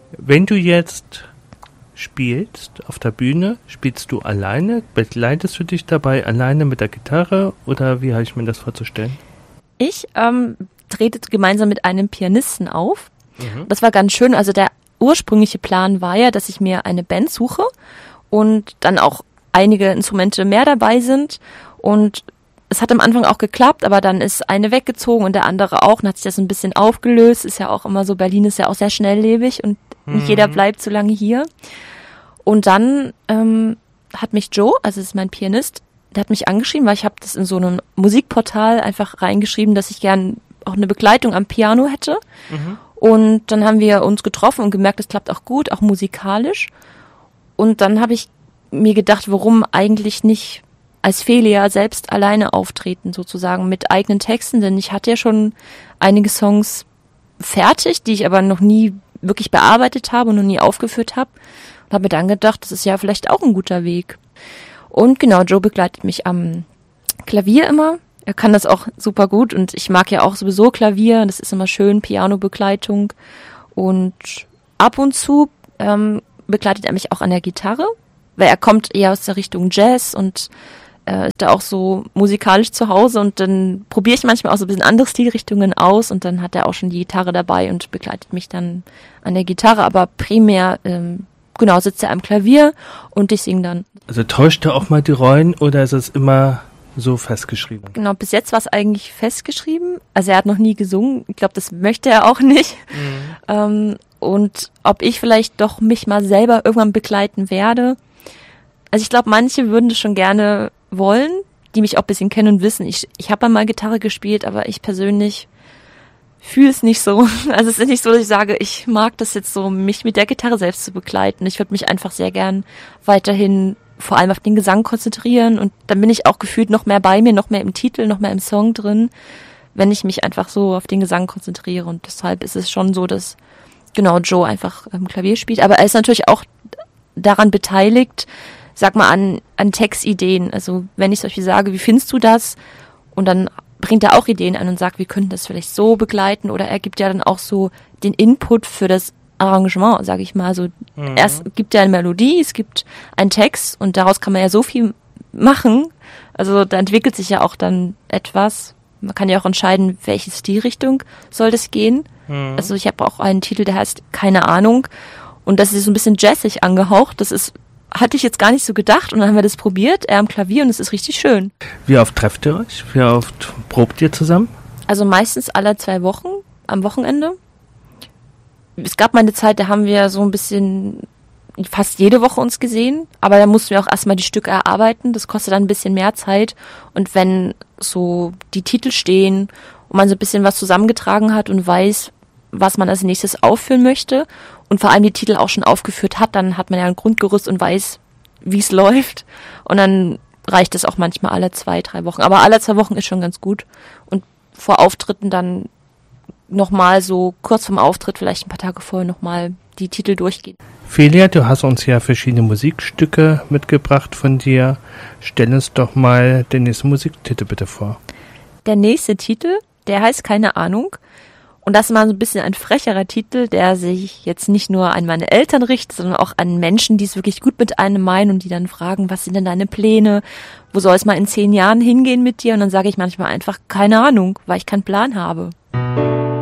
Wenn du jetzt spielst auf der Bühne, spielst du alleine? Begleitest du dich dabei alleine mit der Gitarre oder wie habe ich mir das vorzustellen? Ich trete gemeinsam mit einem Pianisten auf. Das war ganz schön. Also der ursprüngliche Plan war ja, dass ich mir eine Band suche und dann auch einige Instrumente mehr dabei sind. Und es hat am Anfang auch geklappt, aber dann ist eine weggezogen und der andere auch. Dann hat sich das ein bisschen aufgelöst. Ist ja auch immer so, Berlin ist ja auch sehr schnelllebig und nicht jeder bleibt so lange hier. Und dann hat mich Joe, also das ist mein Pianist, der hat mich angeschrieben, weil ich habe das in so einem Musikportal einfach reingeschrieben, dass ich gern auch eine Begleitung am Piano hätte. Und dann haben wir uns getroffen und gemerkt, es klappt auch gut, auch musikalisch. Und dann habe ich mir gedacht, warum eigentlich nicht als Felia selbst alleine auftreten, sozusagen mit eigenen Texten, denn ich hatte ja schon einige Songs fertig, die ich aber noch nie wirklich bearbeitet habe und noch nie aufgeführt habe. Und habe mir dann gedacht, das ist ja vielleicht auch ein guter Weg. Und genau, Joe begleitet mich am Klavier immer. Er kann das auch super gut und ich mag ja auch sowieso Klavier. Das ist immer schön, Piano-Begleitung. Und ab und zu begleitet er mich auch an der Gitarre, weil er kommt eher aus der Richtung Jazz und ist da auch so musikalisch zu Hause. Und dann probiere ich manchmal auch so ein bisschen andere Stilrichtungen aus und dann hat er auch schon die Gitarre dabei und begleitet mich dann an der Gitarre. Aber primär genau, sitzt er am Klavier und ich singe dann. Also täuscht er auch mal die Rollen oder ist es immer so festgeschrieben? Genau, bis jetzt war es eigentlich festgeschrieben. Also er hat noch nie gesungen. Ich glaube, das möchte er auch nicht. Und ob ich vielleicht doch mich mal selber irgendwann begleiten werde. Also ich glaube, manche würden das schon gerne wollen, die mich auch ein bisschen kennen und wissen. Ich habe einmal Gitarre gespielt, aber ich persönlich fühle es nicht so. Also es ist nicht so, dass ich sage, ich mag das jetzt so, mich mit der Gitarre selbst zu begleiten. Ich würde mich einfach sehr gern weiterhin vor allem auf den Gesang konzentrieren und dann bin ich auch gefühlt noch mehr bei mir, noch mehr im Titel, noch mehr im Song drin, wenn ich mich einfach so auf den Gesang konzentriere und deshalb ist es schon so, dass genau Joe einfach Klavier spielt, aber er ist natürlich auch daran beteiligt, sag mal an Textideen, also wenn ich zum Beispiel sage, wie findest du das? Und dann bringt er auch Ideen an und sagt, wir könnten das vielleicht so begleiten oder er gibt ja dann auch so den Input für das Arrangement, sage ich mal. Also erst gibt ja eine Melodie, es gibt einen Text und daraus kann man ja so viel machen. Also da entwickelt sich ja auch dann etwas. Man kann ja auch entscheiden, welche Stilrichtung soll das gehen. Also ich habe auch einen Titel, der heißt Keine Ahnung und das ist so ein bisschen jazzig angehaucht. Hatte ich jetzt gar nicht so gedacht und dann haben wir das probiert, er am Klavier und es ist richtig schön. Wie oft trefft ihr euch? Wie oft probt ihr zusammen? Also meistens alle 2 Wochen, am Wochenende. Es gab mal eine Zeit, da haben wir so ein bisschen fast jede Woche uns gesehen, aber da mussten wir auch erstmal die Stücke erarbeiten, das kostet dann ein bisschen mehr Zeit und wenn so die Titel stehen und man so ein bisschen was zusammengetragen hat und weiß, was man als nächstes aufführen möchte und vor allem die Titel auch schon aufgeführt hat, dann hat man ja ein Grundgerüst und weiß, wie es läuft und dann reicht es auch manchmal alle 2-3 Wochen, aber alle 2 Wochen ist schon ganz gut und vor Auftritten dann nochmal so kurz vorm Auftritt, vielleicht ein paar Tage vorher nochmal die Titel durchgehen. Felia, du hast uns ja verschiedene Musikstücke mitgebracht von dir. Stell uns doch mal den nächsten Musiktitel bitte vor. Der nächste Titel, der heißt Keine Ahnung. Und das ist mal so ein bisschen ein frecherer Titel, der sich jetzt nicht nur an meine Eltern richtet, sondern auch an Menschen, die es wirklich gut mit einem meinen und die dann fragen, was sind denn deine Pläne? Wo soll es mal in 10 Jahren hingehen mit dir? Und dann sage ich manchmal einfach, keine Ahnung, weil ich keinen Plan habe.